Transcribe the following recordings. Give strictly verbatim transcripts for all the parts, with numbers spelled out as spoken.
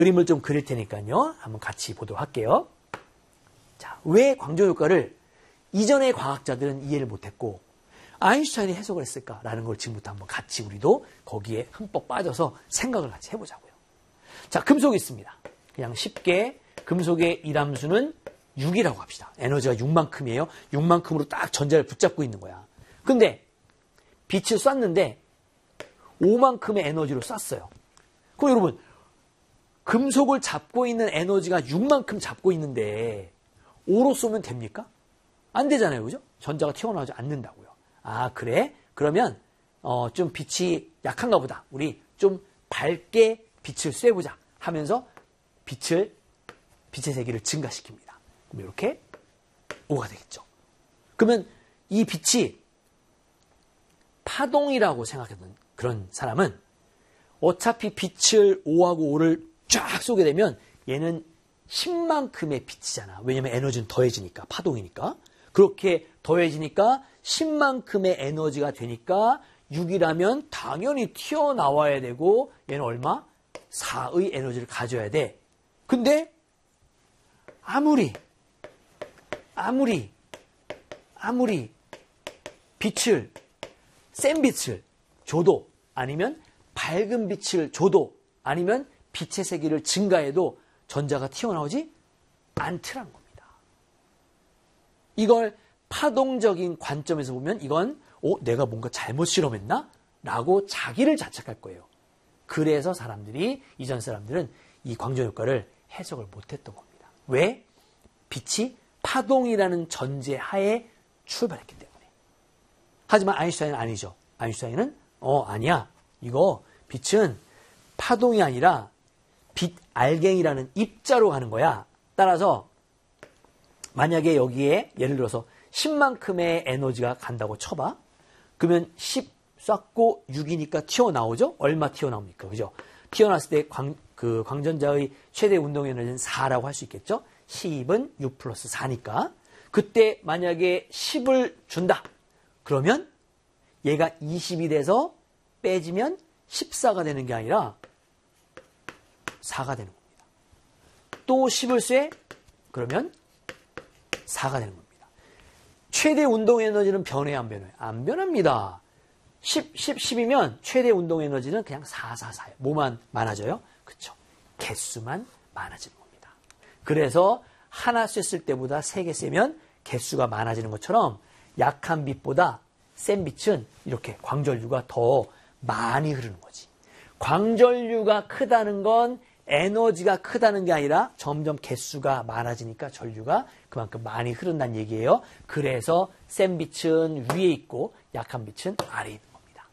그림을 좀 그릴 테니까요. 한번 같이 보도록 할게요. 자, 왜 광전효과를 이전의 과학자들은 이해를 못했고 아인슈타인이 해석을 했을까라는 걸 지금부터 한번 같이 우리도 거기에 흠뻑 빠져서 생각을 같이 해보자고요. 자, 금속이 있습니다. 그냥 쉽게 금속의 일함수는 육이라고 합시다. 에너지가 육만큼이에요. 육만큼으로 딱 전자를 붙잡고 있는 거야. 근데 빛을 쐈는데 오만큼의 에너지로 쐈어요. 그럼 여러분, 금속을 잡고 있는 에너지가 육만큼 잡고 있는데 오로 쏘면 됩니까? 안 되잖아요. 그죠? 전자가 튀어나오지 않는다고요. 아, 그래? 그러면 어, 좀 빛이 약한가 보다. 우리 좀 밝게 빛을 쐬보자 하면서 빛을, 빛의 세기를 증가시킵니다. 그럼 이렇게 오가 되겠죠. 그러면 이 빛이 파동이라고 생각했던 그런 사람은 어차피 빛을 오하고 오를 쫙 쏘게 되면 얘는 십만큼의 빛이잖아. 왜냐면 에너지는 더해지니까, 파동이니까. 그렇게 더해지니까 십만큼의 에너지가 되니까 육이라면 당연히 튀어나와야 되고 얘는 얼마? 사의 에너지를 가져야 돼. 근데 아무리 아무리 아무리 빛을 센 빛을 줘도 아니면 밝은 빛을 줘도 아니면 빛의 세기를 증가해도 전자가 튀어나오지 않더란 겁니다. 이걸 파동적인 관점에서 보면 이건 어, 내가 뭔가 잘못 실험했나? 라고 자기를 자책할 거예요. 그래서 사람들이, 이전 사람들은 이 광전효과를 해석을 못했던 겁니다. 왜? 빛이 파동이라는 전제 하에 출발했기 때문에. 하지만 아인슈타인은 아니죠. 아인슈타인은 어 아니야. 이거 빛은 파동이 아니라 빛 알갱이라는 입자로 가는 거야. 따라서 만약에 여기에 예를 들어서 십만큼의 에너지가 간다고 쳐봐. 그러면 십 쐈고 육이니까 튀어나오죠? 얼마 튀어나옵니까? 그죠? 튀어나왔을 때 광, 그 광전자의 최대 운동 에너지는 사라고 할 수 있겠죠? 십은 육 플러스 사니까. 그때 만약에 십을 준다. 그러면 얘가 이십이 돼서 빼지면 십사가 되는 게 아니라 사가 되는 겁니다. 또 십을 쐬? 그러면 사가 되는 겁니다. 최대 운동 에너지는 변해 안 변해? 안 변합니다. 십, 십, 십이면 최대 운동 에너지는 그냥 사, 사, 사예요. 뭐만 많아져요? 그렇죠. 개수만 많아지는 겁니다. 그래서 하나 쐈을 때보다 세 개 쐬면 개수가 많아지는 것처럼 약한 빛보다 센 빛은 이렇게 광전류가 더 많이 흐르는 거지. 광전류가 크다는 건 에너지가 크다는 게 아니라 점점 개수가 많아지니까 전류가 그만큼 많이 흐른다는 얘기예요. 그래서 센 빛은 위에 있고 약한 빛은 아래에 있는 겁니다.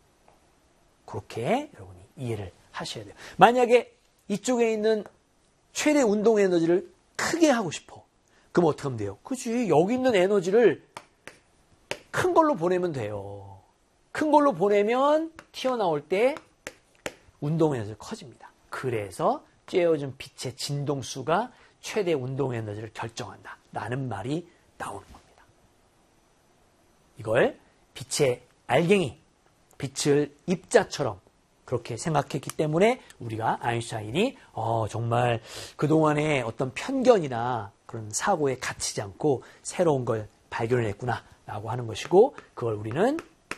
그렇게 여러분이 이해를 하셔야 돼요. 만약에 이쪽에 있는 최대 운동 에너지를 크게 하고 싶어. 그럼 어떻게 하면 돼요? 그치, 여기 있는 에너지를 큰 걸로 보내면 돼요. 큰 걸로 보내면 튀어나올 때 운동 에너지가 커집니다. 그래서 쬐어진 빛의 진동수가 최대 운동 에너지를 결정한다 라는 말이 나오는 겁니다. 이걸 빛의 알갱이, 빛을 입자처럼 그렇게 생각했기 때문에 우리가 아인슈타인이 어, 정말 그동안의 어떤 편견이나 그런 사고에 갇히지 않고 새로운 걸 발견했구나 라고 하는 것이고, 그걸 우리는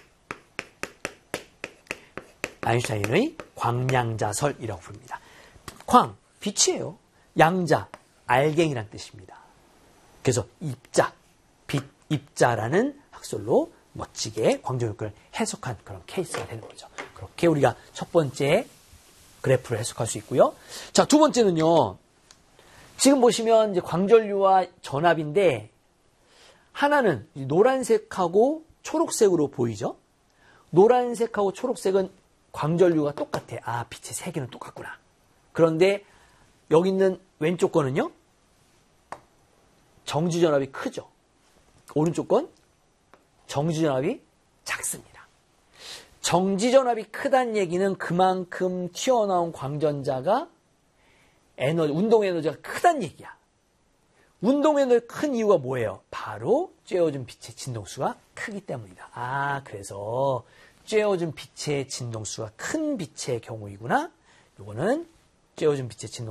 아인슈타인의 광량자설이라고 부릅니다. 광, 빛이에요. 양자, 알갱이란 뜻입니다. 그래서 입자, 빛, 입자라는 학설로 멋지게 광전효과를 해석한 그런 케이스가 되는 거죠. 그렇게 우리가 첫 번째 그래프를 해석할 수 있고요. 자, 두 번째는요. 지금 보시면 이제 광전류와 전압인데 하나는 노란색하고 초록색으로 보이죠? 노란색하고 초록색은 광전류가 똑같아. 아, 빛의 세기는 똑같구나. 그런데 여기 있는 왼쪽 거는요. 정지전압이 크죠. 오른쪽 건 정지전압이 작습니다. 정지전압이 크다는 얘기는 그만큼 튀어나온 광전자가 에너지, 운동 에너지가 크다는 얘기야. 운동 에너지가 큰 이유가 뭐예요? 바로 쬐어진 빛의 진동수가 크기 때문이다. 아, 그래서 쬐어진 빛의 진동수가 큰 빛의 경우이구나. 이거는 깨워준 빛의 진